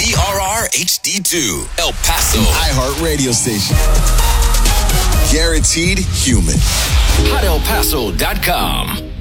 WDRR HD2, El Paso. iHeart Radio station. Guaranteed human. HotElPaso.com.